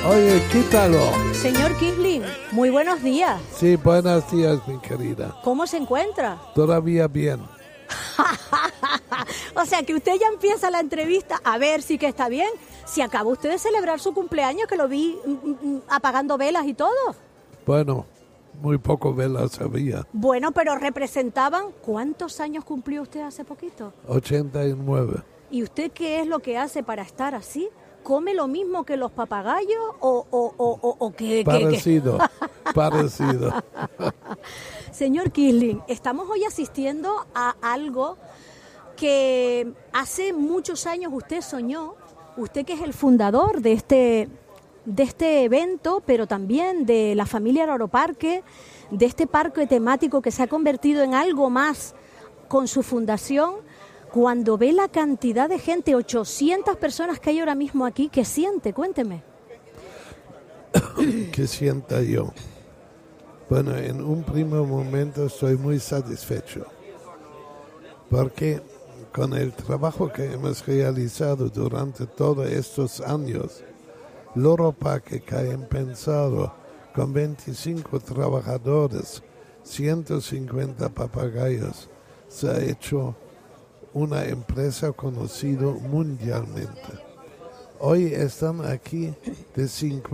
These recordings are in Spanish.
Oye, quítalo. Señor Quisling, muy buenos días. Sí, buenos días, mi querida. ¿Cómo se encuentra? Todavía bien. O sea, que usted ya empieza la entrevista a ver si que está bien. Si acaba usted de celebrar su cumpleaños, que lo vi apagando velas y todo. Bueno, muy poco velas había. Bueno, pero representaban... ¿Cuántos años cumplió usted hace poquito? 89. ¿Y usted qué es lo que hace para estar así? ¿Come lo mismo que los papagayos o qué? Parecido, parecido. Señor Quisling, estamos hoy asistiendo a algo que hace muchos años usted soñó, usted que es el fundador de este evento, pero también de la familia Aeroparque, de este parque temático que se ha convertido en algo más con su fundación. Cuando ve la cantidad de gente, 800 personas que hay ahora mismo aquí, ¿qué siente? Cuénteme. ¿Qué sienta yo? Bueno, en un primer momento estoy muy satisfecho, porque con el trabajo que hemos realizado durante todos estos años, Loroparque que ha empezado con 25 trabajadores, 150 papagayos, se ha hecho una empresa conocida mundialmente. Hoy están aquí de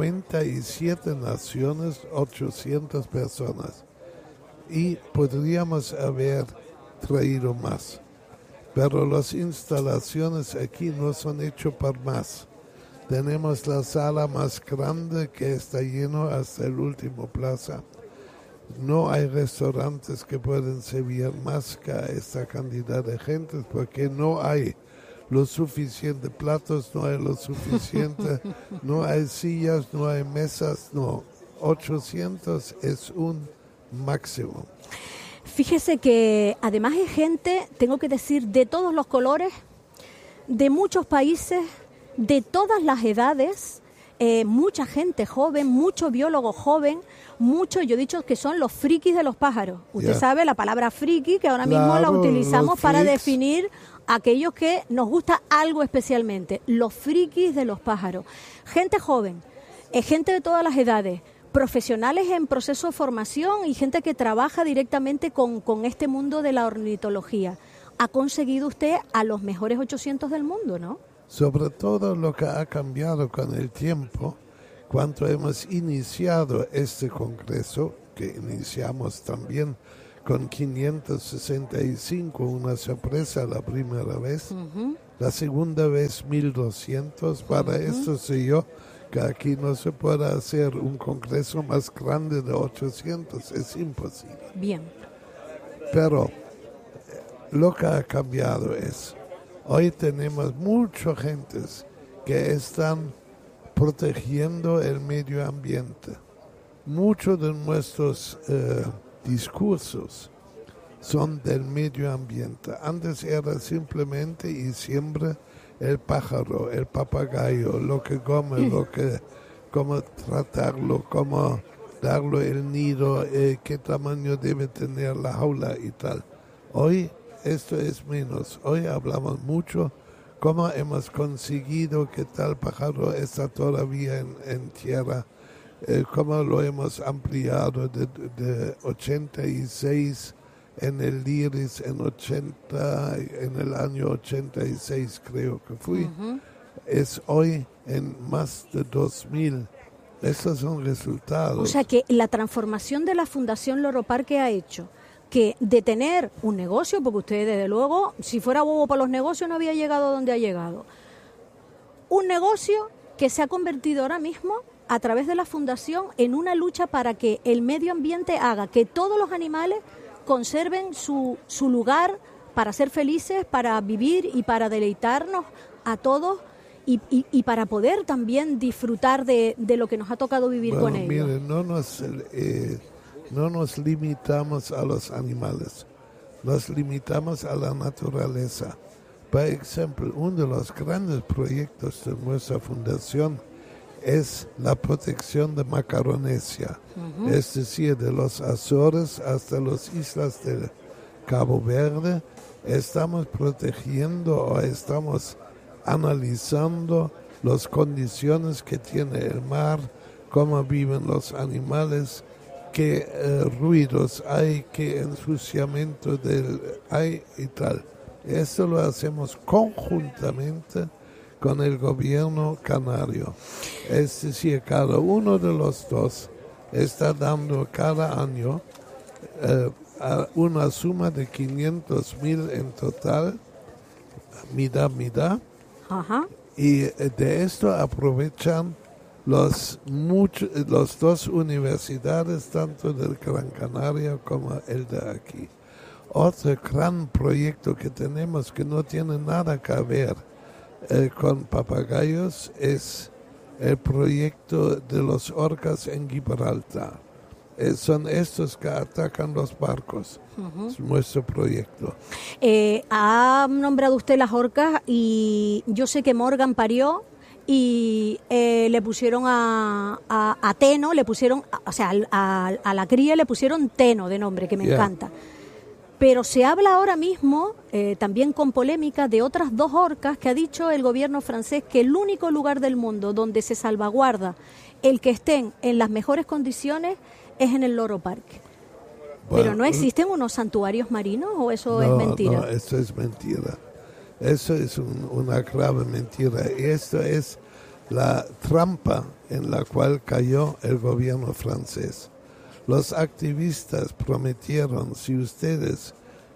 57 naciones, 800 personas. Y podríamos haber traído más. Pero las instalaciones aquí no son hechas por más. Tenemos la sala más grande que está lleno hasta el último plaza. No hay restaurantes que pueden servir más que a esta cantidad de gente porque no hay los suficientes platos, no hay lo suficiente, no hay sillas, no hay mesas, no. 800 es un máximo. Fíjese que además hay gente, tengo que decir, de todos los colores, de muchos países, de todas las edades, mucha gente joven, mucho biólogo joven, mucho, yo he dicho que son los frikis de los pájaros. Usted sabe la palabra friki, que ahora mismo la utilizamos para definir a aquellos que nos gusta algo especialmente, los frikis de los pájaros. Gente joven, gente de todas las edades, profesionales en proceso de formación y gente que trabaja directamente con este mundo de la ornitología. Ha conseguido usted a los mejores 800 del mundo, ¿no? Sobre todo lo que ha cambiado con el tiempo, cuando hemos iniciado este congreso, que iniciamos también con 565, una sorpresa la primera vez, la segunda vez 1200, para eso sé yo que aquí no se puede hacer un congreso más grande de 800, es imposible. Bien. Pero lo que ha cambiado es, hoy tenemos muchas gentes que están protegiendo el medio ambiente. Muchos de nuestros discursos son del medio ambiente. Antes era simplemente y siempre el pájaro, el papagayo, lo que come, cómo tratarlo, cómo darle el nido, qué tamaño debe tener la jaula y tal. Hoy esto es menos. Hoy hablamos mucho cómo hemos conseguido que tal pájaro está todavía en tierra, cómo lo hemos ampliado de 86 en el Liris, en el año 86 creo que fui. Es hoy en más de 2000. Estos son resultados. O sea que la transformación de la Fundación Loroparque ha hecho que de tener un negocio, porque usted desde luego, si fuera bobo para los negocios no había llegado donde ha llegado, un negocio que se ha convertido ahora mismo a través de la fundación en una lucha para que el medio ambiente haga que todos los animales conserven su lugar para ser felices, para vivir y para deleitarnos a todos y para poder también disfrutar de lo que nos ha tocado vivir con ellos. Mire, no nos limitamos a los animales, nos limitamos a la naturaleza. Por ejemplo, uno de los grandes proyectos de nuestra fundación es la protección de Macaronesia, es decir, de los Azores hasta las islas del Cabo Verde. Estamos protegiendo o estamos analizando las condiciones que tiene el mar, cómo viven los animales, qué ruidos hay, qué ensuciamiento hay y tal. Esto lo hacemos conjuntamente con el gobierno canario. Es decir, cada uno de los dos está dando cada año una suma de 500.000 en total, mitad. Ajá. Y de esto aprovechan los dos universidades, tanto del Gran Canaria como el de aquí. Otro gran proyecto que tenemos que no tiene nada que ver con papagayos es el proyecto de los orcas en Gibraltar. Son estos que atacan los barcos. Es nuestro proyecto. Ha nombrado usted las orcas y yo sé que Morgan parió y le pusieron a Teno, le pusieron, o sea, a la cría le pusieron Teno de nombre, que me encanta. Pero se habla ahora mismo, también con polémica, de otras dos orcas que ha dicho el gobierno francés que el único lugar del mundo donde se salvaguarda el que estén en las mejores condiciones es en el Loro Park. Bueno, ¿pero no existen unos santuarios marinos o eso es mentira? No, eso es mentira. Eso es una grave mentira. Y esto es la trampa en la cual cayó el gobierno francés. Los activistas prometieron, si ustedes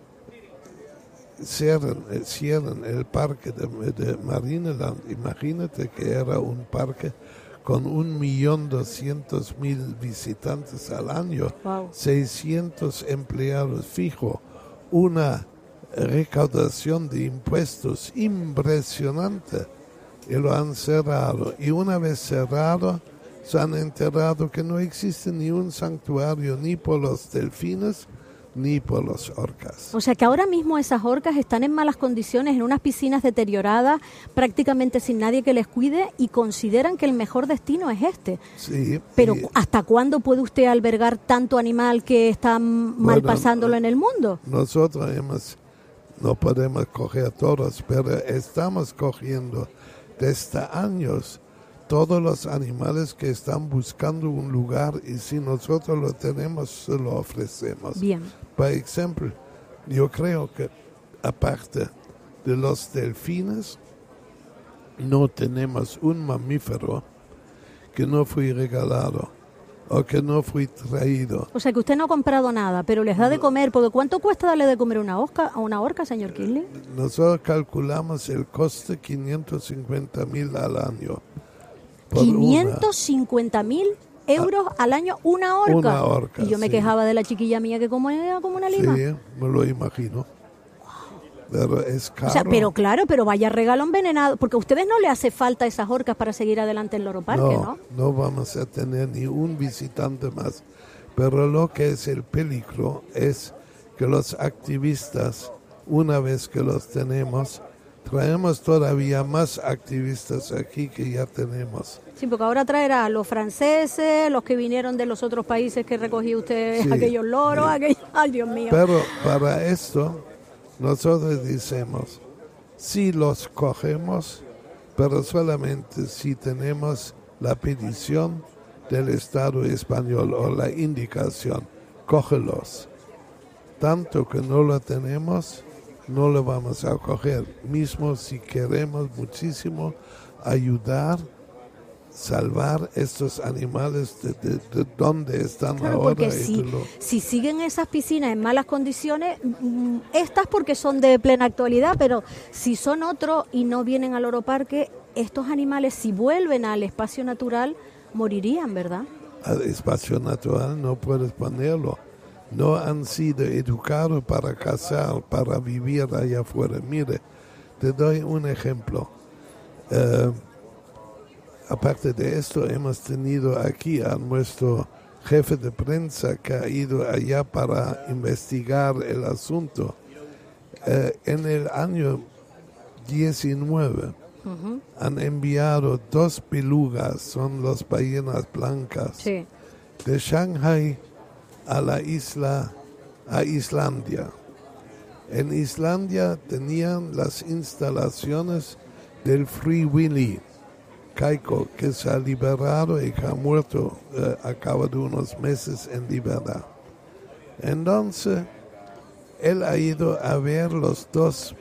cierran el parque de Marineland, imagínate que era un parque con 1.200.000 visitantes al año, wow. 600 empleados fijos, una recaudación de impuestos impresionante, y lo han cerrado. Y una vez cerrado, se han enterado que no existe ni un santuario ni por los delfines ni por los orcas. O sea que ahora mismo esas orcas están en malas condiciones, en unas piscinas deterioradas, prácticamente sin nadie que les cuide, y consideran que el mejor destino es este. Sí. Pero ¿hasta cuándo puede usted albergar tanto animal que está mal pasándolo en el mundo? Nosotros no podemos coger todos, pero estamos cogiendo desde años todos los animales que están buscando un lugar, y si nosotros lo tenemos, se lo ofrecemos. Bien. Por ejemplo, yo creo que aparte de los delfines, no tenemos un mamífero que no fue regalado o que no fue traído. O sea que usted no ha comprado nada, pero les da de comer, porque ¿cuánto cuesta darle de comer a una orca, señor Kinley? Nosotros calculamos el coste 550.000 al año. 550.000 euros al año una orca. Una orca. Y yo me quejaba de la chiquilla mía que era como una lima. Sí, me lo imagino. Pero es caro. O sea, pero claro, pero vaya regalo envenenado, porque a ustedes no le hace falta esas orcas para seguir adelante en Loro Parque, ¿no? No vamos a tener ni un visitante más. Pero lo que es el peligro es que los activistas, una vez que los tenemos, traemos todavía más activistas aquí que ya tenemos. Sí, porque ahora traerá a los franceses, los que vinieron de los otros países que recogía usted, sí, aquellos loros, aquellos... ¡Ay, Dios mío! Pero para esto, nosotros decimos, sí los cogemos, pero solamente si tenemos la petición del Estado español o la indicación, cógelos. Tanto que no lo tenemos, no lo vamos a coger, mismo si queremos muchísimo ayudar, salvar estos animales de donde están, claro, ahora. Porque si siguen esas piscinas en malas condiciones, estas porque son de plena actualidad, pero si son otros y no vienen al Loro Parque, estos animales, si vuelven al espacio natural, morirían, ¿verdad? Al espacio natural no puedes ponerlo. No han sido educados para cazar, para vivir allá afuera. Mire, te doy un ejemplo. Aparte de esto, hemos tenido aquí a nuestro jefe de prensa que ha ido allá para investigar el asunto. En el año 19 han enviado 2 belugas, son las ballenas blancas, sí, de Shanghai a Islandia. En Islandia tenían las instalaciones del Free Willy, caico que se ha liberado y que ha muerto a cabo de unos meses en libertad. Entonces, él ha ido a ver los dos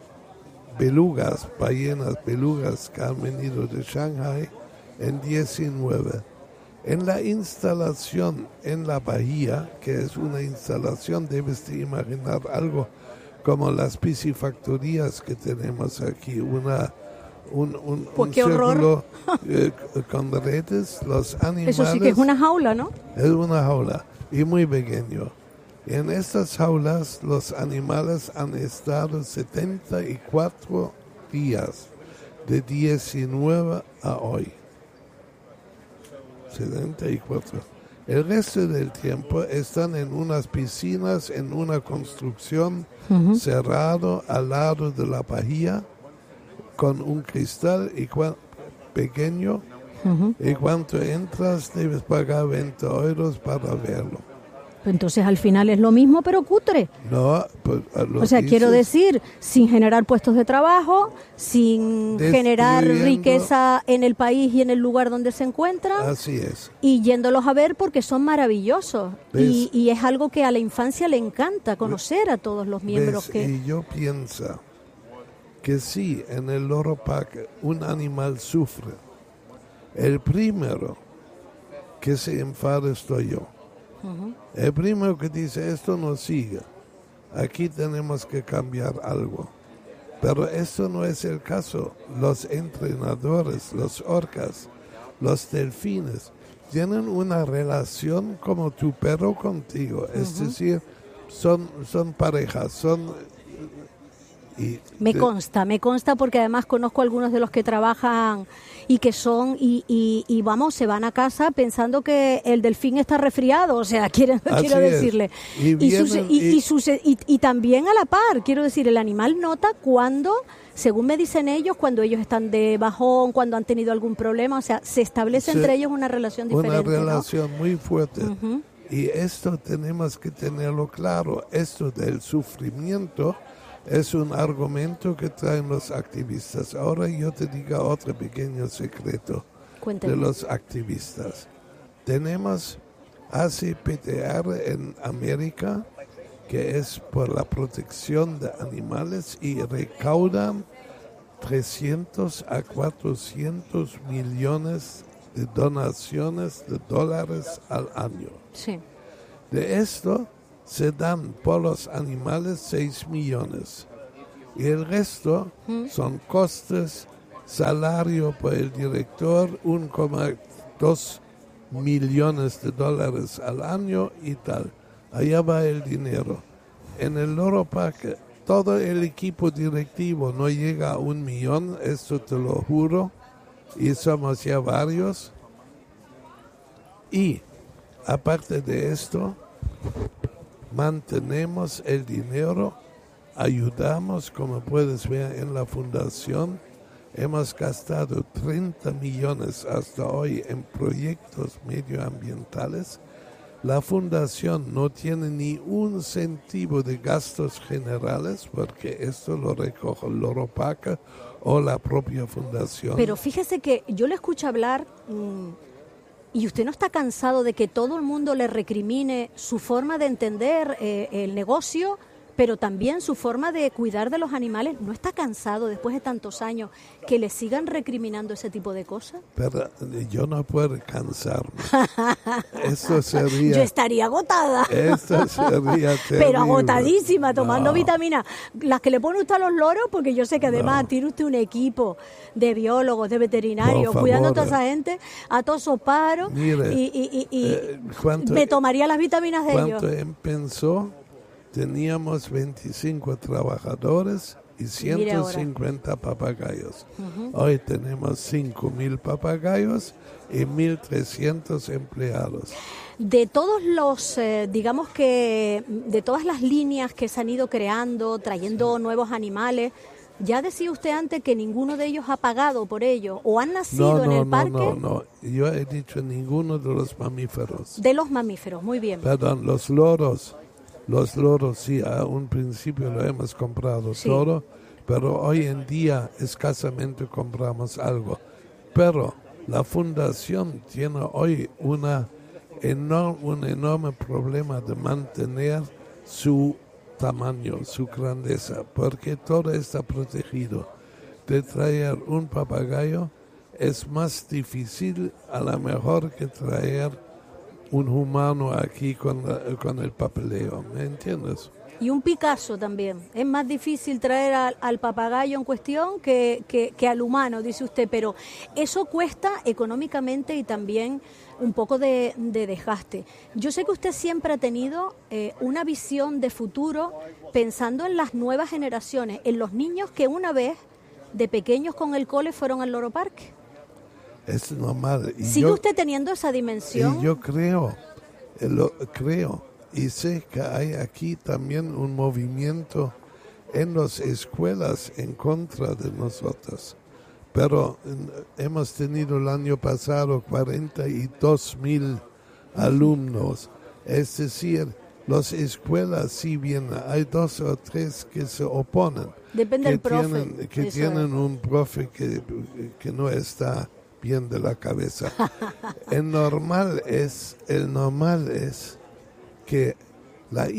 ballenas belugas que han venido de Shanghai en 19. En la instalación en la bahía, que es una instalación, debes de imaginar algo como las piscifactorías que tenemos aquí, un círculo con redes, los animales. Eso sí que es una jaula, ¿no? Es una jaula y muy pequeño. En estas jaulas los animales han estado 74 días, de 19 a hoy. 74. El resto del tiempo están en unas piscinas, en una construcción cerrado al lado de la bahía, con un cristal pequeño, y cuando entras debes pagar 20 euros para verlo. Entonces al final es lo mismo, pero cutre. No, pues, o sea, quiero decir, sin generar puestos de trabajo, sin generar riqueza en el país y en el lugar donde se encuentran. Así es. Y yéndolos a ver porque son maravillosos. Y es algo que a la infancia le encanta, conocer a todos los miembros que... Y yo pienso que si en el Loro Park un animal sufre, el primero que se enfada estoy yo. El primero que dice esto no sigue, aquí tenemos que cambiar algo, pero esto no es el caso. Los entrenadores, los orcas, los delfines tienen una relación como tu perro contigo, es decir, son parejas, Me consta porque además conozco a algunos de los que trabajan y que son y vamos, se van a casa pensando que el delfín está resfriado, o sea, quiero decirle. Y también a la par, quiero decir, el animal nota cuando, según me dicen ellos, cuando ellos están de bajón, cuando han tenido algún problema, o sea, se establece entre ellos una relación diferente. Una relación muy fuerte. Uh-huh. Y esto tenemos que tenerlo claro, esto del sufrimiento es un argumento que traen los activistas. Ahora yo te digo otro pequeño secreto. Cuéntame. De los activistas. Tenemos ACPTR en América, que es por la protección de animales y recaudan 300 a 400 millones de donaciones de dólares al año. Sí. De esto se dan por los animales 6 millones y el resto son costes, salario por el director, 1,2 millones de dólares al año y tal. Allá va el dinero. En el Loro Park todo el equipo directivo no llega a 1 millón, esto te lo juro, y somos ya varios. Y aparte de esto, mantenemos el dinero, ayudamos, como puedes ver en la fundación, hemos gastado 30 millones hasta hoy en proyectos medioambientales. La fundación no tiene ni un céntimo de gastos generales porque esto lo recoge el Loro Park o la propia fundación. Pero fíjese que yo le escucho hablar... ¿Y usted no está cansado de que todo el mundo le recrimine su forma de entender el negocio, pero también su forma de cuidar de los animales? ¿No está cansado después de tantos años que le sigan recriminando ese tipo de cosas? Pero yo no puedo cansarme. Eso sería... Yo estaría agotada. Eso sería terrible. Pero agotadísima, tomando vitaminas. Las que le pone usted a los loros, porque yo sé que además tiene usted un equipo de biólogos, de veterinarios, cuidando a toda esa gente, a todos esos paros. Mire, y me tomaría las vitaminas de ellos. Cuando empezó, teníamos 25 trabajadores y 150 papagayos. Hoy tenemos 5.000 papagayos y 1.300 empleados. De todos los, digamos que, de todas las líneas que se han ido creando, trayendo nuevos animales, ya decía usted antes que ninguno de ellos ha pagado por ello, o han nacido en el parque. No, yo he dicho ninguno de los mamíferos. De los mamíferos, muy bien. Perdón, los loros. Los loros sí, a un principio lo hemos comprado todo, pero hoy en día escasamente compramos algo. Pero la fundación tiene hoy un enorme problema de mantener su tamaño, su grandeza, porque todo está protegido. De traer un papagayo es más difícil a lo mejor que traer un humano aquí con el papeleo, ¿me entiendes? Y un Picasso también. Es más difícil traer al papagayo en cuestión que al humano, dice usted, pero eso cuesta económicamente y también un poco de desgaste. Yo sé que usted siempre ha tenido una visión de futuro pensando en las nuevas generaciones, en los niños que una vez de pequeños con el cole fueron al Loro Parque. Es normal. ¿Sigue usted teniendo esa dimensión? Y yo creo y sé que hay aquí también un movimiento en las escuelas en contra de nosotros. Pero hemos tenido el año pasado 42,000 alumnos. Es decir, las escuelas, si bien hay 2 o 3 que se oponen, depende del profe. Que tienen un profe que no está bien de la cabeza. El normal es que las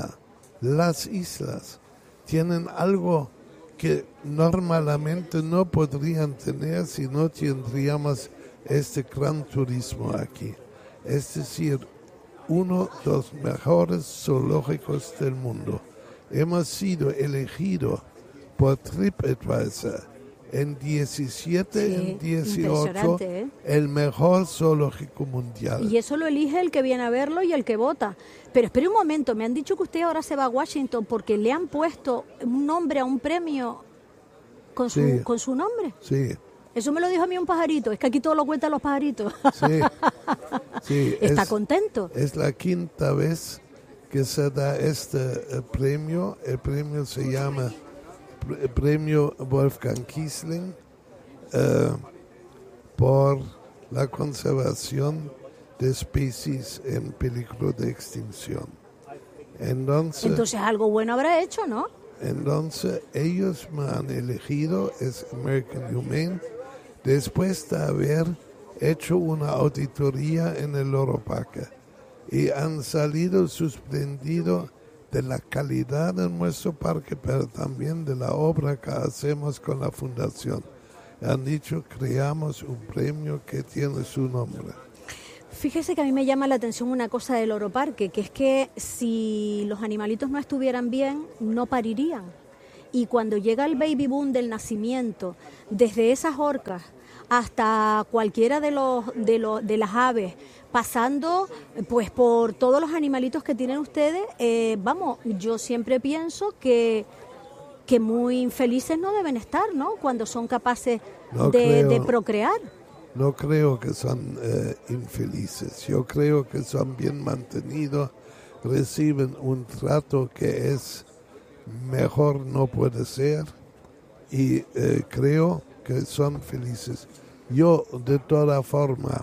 islas tienen algo que normalmente no podrían tener si no tendríamos este gran turismo aquí. Es decir, uno de los mejores zoológicos del mundo. Hemos sido elegidos por TripAdvisor en 17, Sí, en 18, ¿eh? el mejor zoológico mundial. Y eso lo elige el que viene a verlo y el que vota. Pero espere un momento, me han dicho que usted ahora se va a Washington porque le han puesto un nombre a un premio con su nombre. Sí. Eso me lo dijo a mí un pajarito, es que aquí todo lo cuentan los pajaritos. Sí. ¿Está contento? Es la 5ª vez que se da este premio. El premio se llama Premio Wolfgang Kiesling por la conservación de especies en peligro de extinción. Entonces algo bueno habrá hecho, ¿no? Entonces ellos me han elegido, es American Humane, después de haber hecho una auditoría en el Loro Parque y han salido sorprendidos de la calidad de nuestro parque, pero también de la obra que hacemos con la fundación. Han dicho, creamos un premio que tiene su nombre. Fíjese que a mí me llama la atención una cosa del Loro Parque, que es que si los animalitos no estuvieran bien, no parirían. Y cuando llega el baby boom del nacimiento, desde esas orcas hasta cualquiera de las aves, pasando pues por todos los animalitos que tienen ustedes, yo siempre pienso que muy infelices no deben estar, ¿no? Cuando son capaces de procrear. No creo que son infelices, yo creo que son bien mantenidos, reciben un trato que es mejor no puede ser y creo que son felices. Yo de toda forma...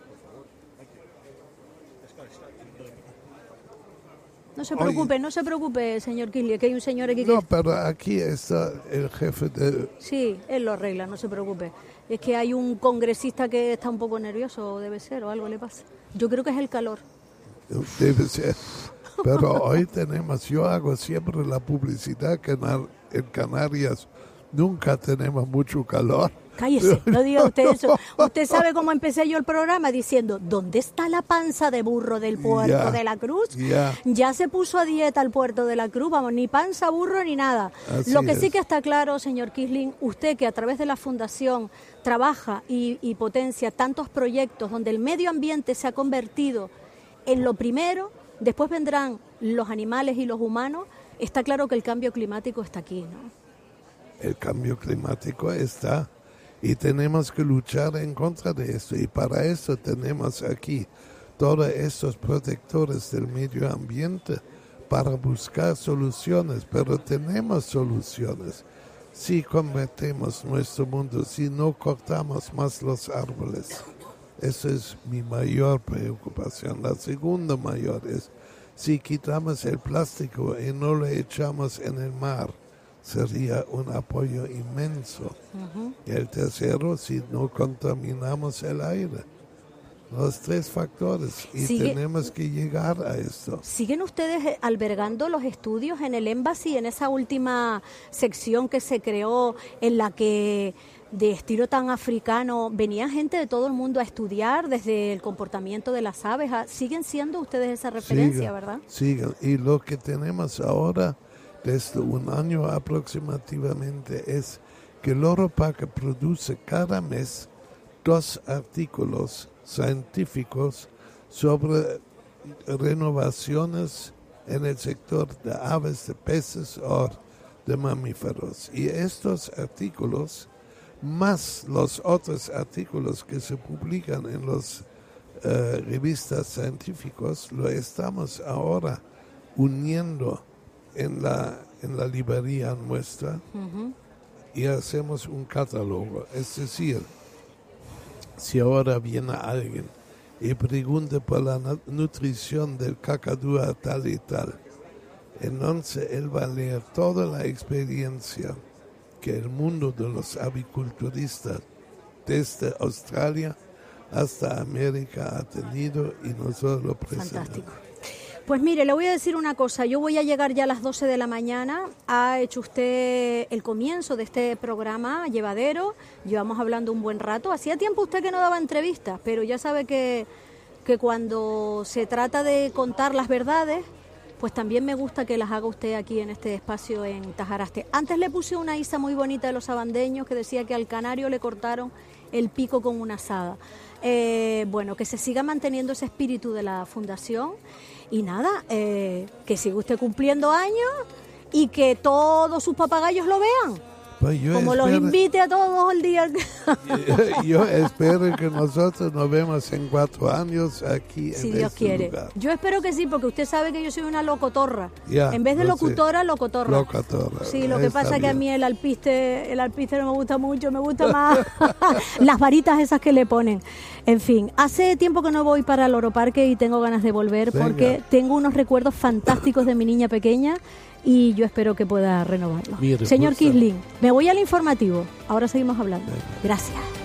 No se preocupe, señor Kiesling, que hay un señor aquí que... No, pero aquí está el jefe de... Sí, él lo arregla, no se preocupe. Es que hay un congresista que está un poco nervioso, debe ser, o algo le pasa. Yo creo que es el calor. Debe ser. Pero hoy yo hago siempre la publicidad que en Canarias nunca tenemos mucho calor. Cállese, no diga usted eso. Usted sabe cómo empecé yo el programa diciendo, ¿dónde está la panza de burro del puerto de la Cruz? Ya se puso a dieta el puerto de la Cruz, vamos, ni panza, burro, ni nada. Lo que sí que está claro, señor Kiesling, usted que a través de la Fundación trabaja y potencia tantos proyectos donde el medio ambiente se ha convertido en lo primero, después vendrán los animales y los humanos, está claro que el cambio climático está aquí, ¿no? El cambio climático está... Y tenemos que luchar en contra de esto. Y para eso tenemos aquí todos estos protectores del medio ambiente para buscar soluciones. Pero tenemos soluciones. Si convertimos nuestro mundo, si no cortamos más los árboles. Esa es mi mayor preocupación. La segunda mayor es si quitamos el plástico y no lo echamos en el mar. sería un apoyo inmenso. Y el tercero, si no contaminamos el aire. Los 3 factores, y tenemos que llegar a esto. ¿Siguen ustedes albergando los estudios en el Embassy, en esa última sección que se creó, en la que de estilo tan africano venía gente de todo el mundo a estudiar desde el comportamiento de las aves? ¿Siguen siendo ustedes esa referencia, verdad? Siguen, y lo que tenemos ahora, desde un año aproximadamente, es que Loro Parque produce cada mes 2 artículos científicos sobre renovaciones en el sector de aves, de peces o de mamíferos. Y estos artículos, más los otros artículos que se publican en las revistas científicas, lo estamos ahora uniendo en la librería nuestra y hacemos un catálogo. Es decir, si ahora viene alguien y pregunta por la nutrición del cacadúa tal y tal, entonces él va a leer toda la experiencia que el mundo de los aviculturistas desde Australia hasta América ha tenido y nosotros lo presentamos. Fantástico. Pues mire, le voy a decir una cosa, yo voy a llegar ya a las 12 de la mañana, ha hecho usted el comienzo de este programa llevadero, llevamos hablando un buen rato, hacía tiempo usted que no daba entrevistas, pero ya sabe que cuando se trata de contar las verdades, pues también me gusta que las haga usted aquí en este espacio en Tajaraste. Antes le puse una isa muy bonita de los sabandeños que decía que al canario le cortaron el pico con una azada. Bueno, que se siga manteniendo ese espíritu de la fundación. Y nada, que siga usted cumpliendo años y que todos sus papagayos lo vean. Pues como los invite a todos el día. Yo espero que nosotros nos vemos en 4 años aquí si en Dios este quiere. lugar. Yo espero que sí, porque usted sabe que yo soy una locotorra. Ya, en vez de locutora, locotorra. Locotorra. Sí, lo que pasa es que a mí el alpiste no me gusta mucho, me gusta más las varitas esas que le ponen. En fin, hace tiempo que no voy para el Loro Parque y tengo ganas de volver. Venga. Porque tengo unos recuerdos fantásticos de mi niña pequeña y yo espero que pueda renovarlos. Señor Quisling, me voy al informativo. Ahora seguimos hablando. Venga. Gracias.